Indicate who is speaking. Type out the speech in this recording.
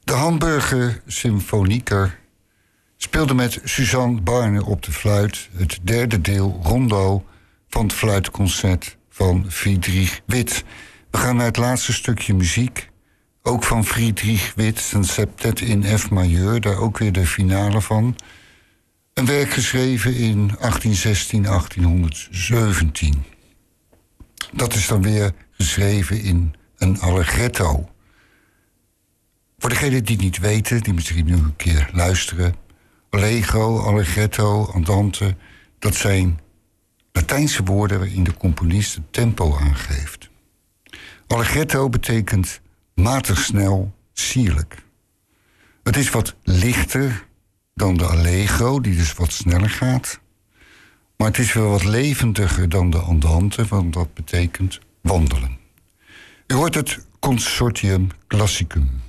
Speaker 1: De Hamburger Symfonieker speelde met Suzanne Barne op de fluit het derde deel rondo van het fluitconcert van Friedrich Witt. We gaan naar het laatste stukje muziek, ook van Friedrich Witt, een septet in F majeur, daar ook weer de finale van. Een werk geschreven in 1816, 1817. Dat is dan weer geschreven in een allegretto. Voor degenen die het niet weten, die misschien nu een keer luisteren. Allegro, allegretto, andante, dat zijn Latijnse woorden waarin de componist het tempo aangeeft. Allegretto betekent matig snel, sierlijk. Het is wat lichter dan de allegro, die dus wat sneller gaat. Maar het is wel wat levendiger dan de andante, want dat betekent wandelen. U hoort het Consortium Classicum.